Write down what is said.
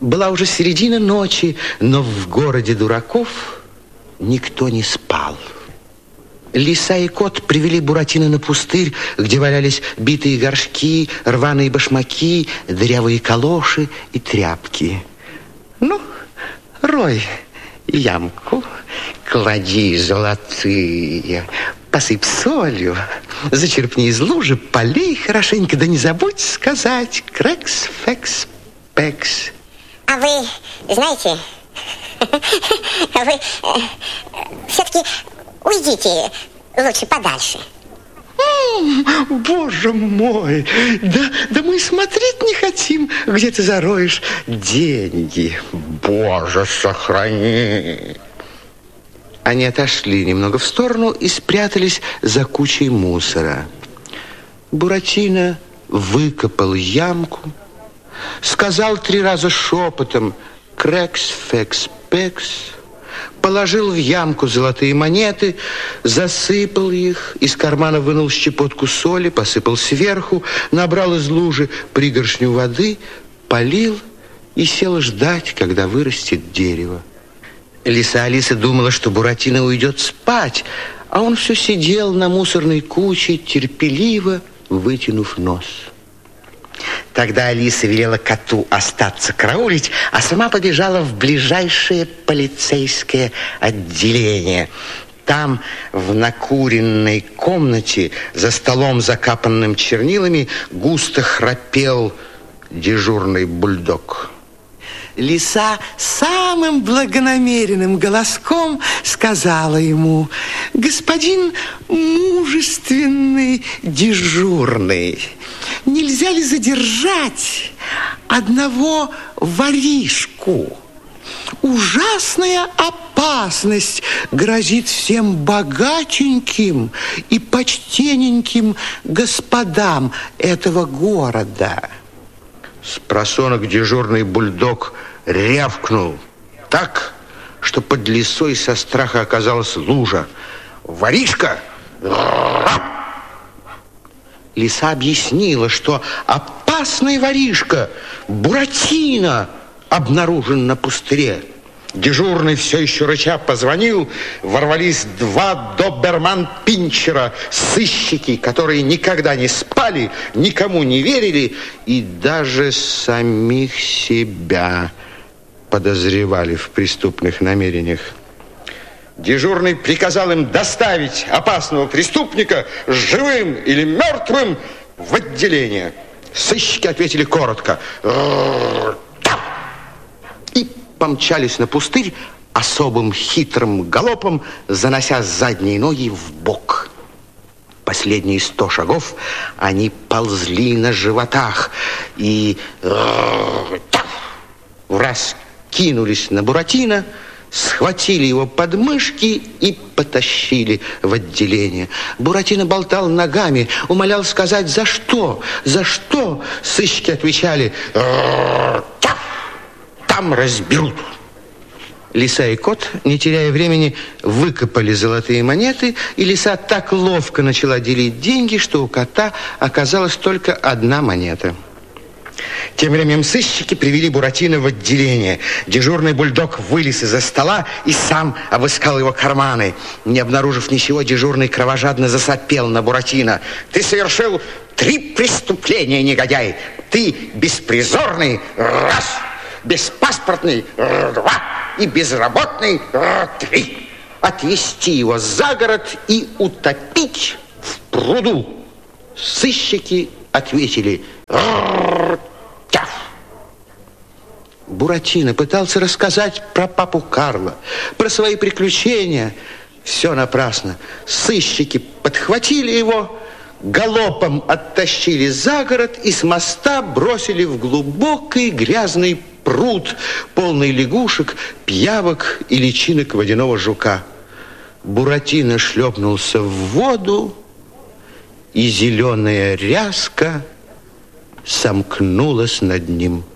Была уже середина ночи, но в городе дураков никто не спал. Лиса и кот привели Буратино на пустырь, где валялись битые горшки, рваные башмаки, дырявые калоши и тряпки. Ну, рой ямку, клади золотые, посыпь солью, зачерпни из лужи, полей хорошенько, да не забудь сказать крекс, фекс, пекс. А вы знаете, вы все-таки уйдите лучше подальше. Боже мой, да мы смотреть не хотим, где ты зароешь деньги. Боже, сохрани. Они отошли немного в сторону и спрятались за кучей мусора. Буратино выкопал ямку, сказал 3 раза шепотом «крекс, фекс, пекс», положил в ямку золотые монеты, засыпал их, из кармана вынул щепотку соли, посыпал сверху, набрал из лужи пригоршню воды, полил и сел ждать, когда вырастет дерево. Лиса Алиса думала, что Буратино уйдет спать, а он все сидел на мусорной куче, терпеливо вытянув нос. Тогда Алиса велела коту остаться караулить, а сама побежала в ближайшее полицейское отделение. Там, в накуренной комнате, за столом, закапанным чернилами, густо храпел дежурный бульдог. Лиса самым благонамеренным голоском сказала ему: господин мужественный дежурный, нельзя ли задержать одного воришку? Ужасная опасность грозит всем богатеньким и почтенненьким господам этого города. Спросонок дежурный бульдог рявкнул так, что под лисой со страха оказалась лужа. «Воришка!» Лиса объяснила, что опасный воришка Буратино обнаружен на пустыре. Дежурный все еще рыча позвонил. Ворвались 2 доберман-пинчера, сыщики, которые никогда не спали, никому не верили и даже самих себя подозревали в преступных намерениях. Дежурный приказал им доставить опасного преступника живым или мертвым в отделение. Сыщики ответили коротко и помчались на пустырь особым хитрым галопом, занося задние ноги в бок. Последние 100 шагов они ползли на животах и враз кинулись на Буратино, схватили его под мышки и потащили в отделение. Буратино болтал ногами, умолял сказать, за что, за что. Сыщики отвечали: там разберут. Лиса и кот, не теряя времени, выкопали золотые монеты, и лиса так ловко начала делить деньги, что у кота оказалась только 1 монета. Тем временем сыщики привели Буратино в отделение. Дежурный бульдог вылез из-за стола и сам обыскал его карманы. Не обнаружив ничего, дежурный кровожадно засопел на Буратино: ты совершил 3 преступления, негодяй. Ты беспризорный, раз, беспаспортный, 2 и безработный, 3. Отвезти его за город и утопить в пруду. Сыщики ответили: тяф. Буратино пытался рассказать про папу Карло, про свои приключения. Все напрасно. Сыщики подхватили его, галопом оттащили за город и с моста бросили в глубокий грязный пруд, полный лягушек, пиявок и личинок водяного жука. Буратино шлепнулся в воду, и зеленая ряска сомкнулась над ним.